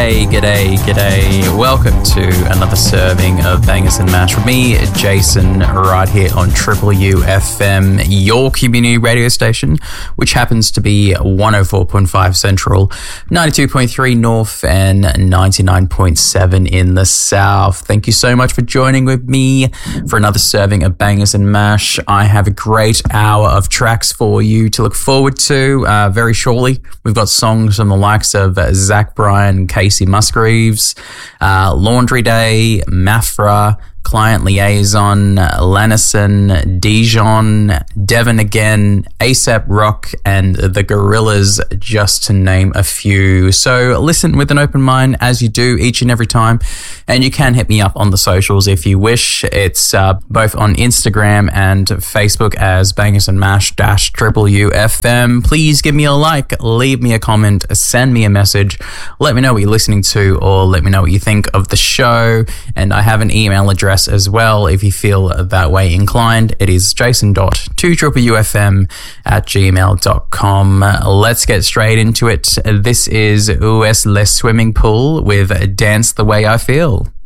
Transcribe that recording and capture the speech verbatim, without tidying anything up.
Hey, g'day, g'day. Welcome to another serving of Bangers and Mash with me, Jason, right here on Triple U F M, your community radio station, which happens to be one oh four point five Central, ninety-two point three North, and ninety-nine point seven in the South. Thank you so much for joining with me for another serving of Bangers and Mash. I have a great hour of tracks for you to look forward to uh, very shortly. We've got songs from the likes of uh, Zach Bryan, Casey Musgraves, uh, Laundry Day, Mafra, Client Liaison, Lanison, Dijon, Devon Again, ASAP Rock, and The Gorillas, just to name a few. So listen with an open mind as you do each and every time, and you can hit me up on the socials if you wish. It's uh, both on Instagram and Facebook as Bangers and Mash dash Triple U F M. Please give me a like, leave me a comment, send me a message, let me know what you're listening to, or let me know what you think of the show. And I have an email address as well if you feel that way inclined. It is jason dot two triple U F M at gmail dot com. Let's get straight into it. This is U S Les Swimming Pool with Dance the Way I Feel.